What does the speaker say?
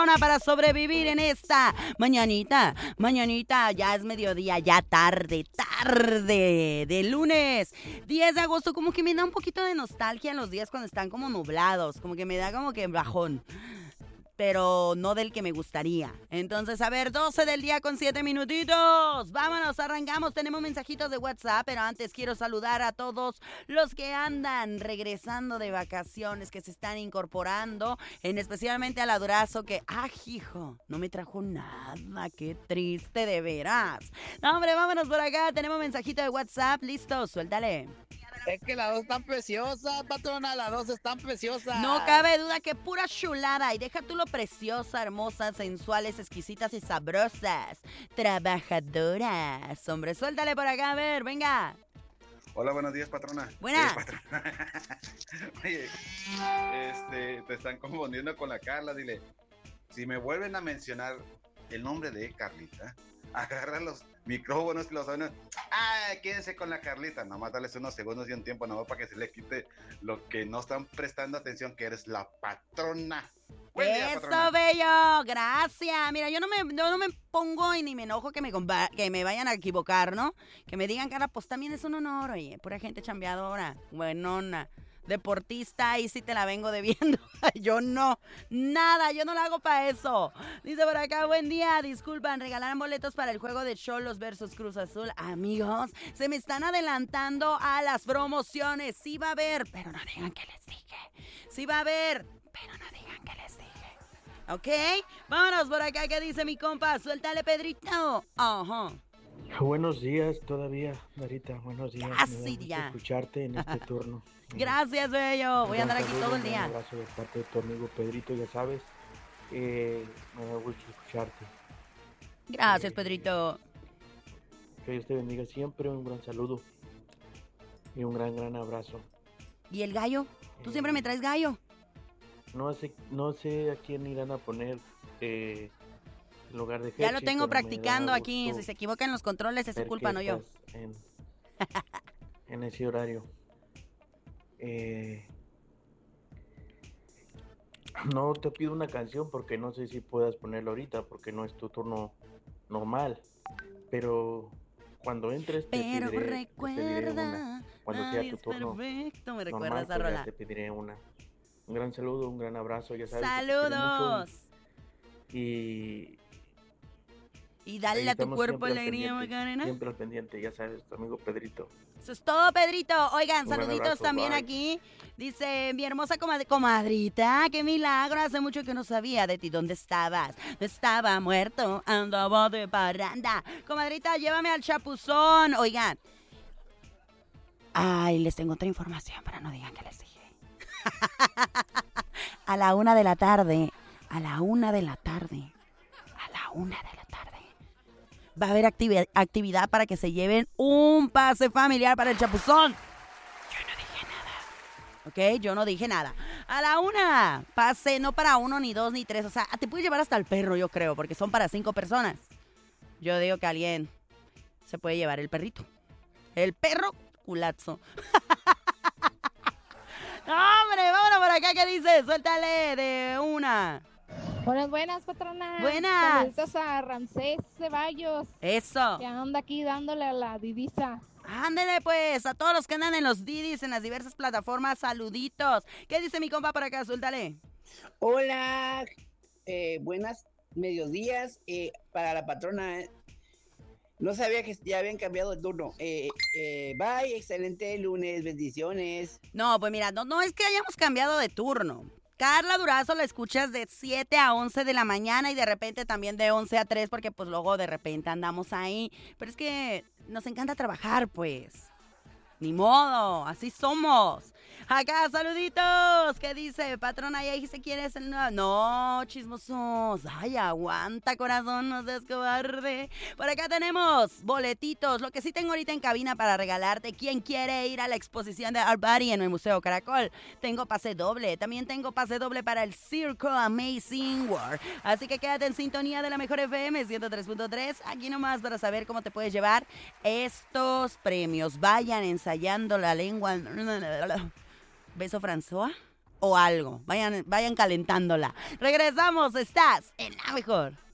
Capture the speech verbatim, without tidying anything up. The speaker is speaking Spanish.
patrona, para sobrevivir en esta mañanita. Mañanita, ya es mediodía, ya tarde, tarde de lunes diez de agosto. Como que me da un poquito de nostalgia en los días cuando están como nublados, como que me da como que bajón, pero no del que me gustaría. Entonces, a ver, doce del día con siete minutitos. Vámonos, arrancamos. Tenemos mensajitos de WhatsApp, pero antes quiero saludar a todos los que andan regresando de vacaciones, que se están incorporando, en especialmente a la Durazo, que, ¡ah, hijo! No me trajo nada. ¡Qué triste, de veras! No, hombre, vámonos por acá. Tenemos mensajito de WhatsApp. Listo, suéltale. Es que las dos están preciosas, patrona, las dos están preciosas. No cabe duda que pura chulada. Y deja tú lo preciosa, hermosas, sensuales, exquisitas y sabrosas. Trabajadoras. Hombre, suéltale por acá, a ver, venga. Hola, buenos días, patrona. Buenas. Sí, patrona. Oye, este, te están confundiendo con la Carla. Dile, si me vuelven a mencionar el nombre de Carlita, agarra los micrófonos y los suenan. Ah, quédense con la Carlita. Nomás darles unos segundos y un tiempo, nomás para que se le quite lo que no están prestando atención, que eres la patrona. Buen día, Eso, patrona. bello, gracias. Mira, yo no me, yo no me pongo y ni me enojo que me, compa- que me vayan a equivocar, ¿no? Que me digan, cara, pues también es un honor, oye. Pura gente chambeadora, buenona, deportista, ahí sí te la vengo debiendo. Yo no, nada, yo no la hago para eso. Dice por acá, buen día, disculpan, regalarán boletos para el juego de Xolos versus Cruz Azul. Amigos, se me están adelantando a las promociones. Sí va a haber, pero no digan que les dije. Sí va a haber, pero no digan que les dije. ¿Ok? Vámonos por acá, ¿qué dice mi compa? Suéltale, Pedrito. Ajá. Buenos días todavía, Darita. Buenos días. Casi Me da gusto ya. escucharte en este turno. Gracias, bello. Voy a Un andar aquí saludo, todo el Un día. abrazo de parte de tu amigo Pedrito, ya sabes. Eh, me da gusto escucharte. Gracias, Pedrito. Que Dios te bendiga siempre. Un gran saludo y un gran, gran abrazo. ¿Y el gallo? ¿Tú siempre me traes gallo? No sé, no sé a quién irán a poner eh, en lugar de Ya lo Hechi, tengo pero me practicando da aquí. gusto Si se equivocan los controles, es su ver culpa, que no yo. estás En, en ese horario. Eh, no te pido una canción porque no sé si puedas ponerla ahorita porque no es tu turno normal, pero cuando entres te Pero pediré, te pediré una. recuerda, Cuando sea nadie tu es turno perfecto. Me recuerda normal, esa pues ya rola. te pediré una. Un gran saludo, un gran abrazo, ya sabes que te quiero mucho ¡Saludos! y, y Y ahí dale a tu estamos cuerpo siempre al alegría, pendiente, Macarena. siempre al pendiente, ya sabes, tu amigo Pedrito. Eso es todo, Pedrito. Oigan, Un gran saluditos abrazo, también bye. aquí. Dice mi hermosa comad- comadrita, qué milagro, hace mucho que no sabía de ti. ¿Dónde estabas? Estaba muerto, andaba de parranda. Comadrita, llévame al chapuzón. Oigan. Ay, les tengo otra información, pero no digan que les dije. A la una de la tarde, a la una de la tarde, a la una de la tarde. Va a haber activi- actividad para que se lleven un pase familiar para el chapuzón. Yo no dije nada. ¿Ok? Yo no dije nada. A la una, pase no para uno, ni dos, ni tres. O sea, te puedes llevar hasta el perro, yo creo, porque son para cinco personas. Yo digo que alguien se puede llevar el perrito. El perro culazo. ¡No, hombre! Vámonos por acá, ¿qué dice? Suéltale de una. Buenas, buenas, patrona. Buenas. Saluditos a Ramsés Ceballos, Eso. que anda aquí dándole a la divisa. Ándele pues, a todos los que andan en los Didis, en las diversas plataformas, saluditos. ¿Qué dice mi compa por acá? Suéltale. Hola, eh, buenas mediodías eh, para la patrona. eh. No sabía que ya habían cambiado el turno. Eh, eh, bye, excelente lunes, bendiciones. No, pues mira, no, no es que hayamos cambiado de turno. Carla Durazo la escuchas de siete a once de la mañana y de repente también de once a tres porque pues luego de repente andamos ahí. Pero es que nos encanta trabajar, pues. Ni modo, así somos. Acá, saluditos. ¿Qué dice? Patrona, ya dijiste quién es el nuevo. No, chismosos. Ay, aguanta, corazón, no seas cobarde. Por acá tenemos boletitos. Lo que sí tengo ahorita en cabina para regalarte. ¿Quién quiere ir a la exposición de Art Body en el Museo Caracol? Tengo pase doble. También tengo pase doble para el Circo Amazing World. Así que quédate en sintonía de la mejor F M ciento tres punto tres. Aquí nomás para saber cómo te puedes llevar estos premios. Vayan ensayando la lengua. ¿Beso François? o algo. Vayan, vayan calentándola. Regresamos, estás en la mejor.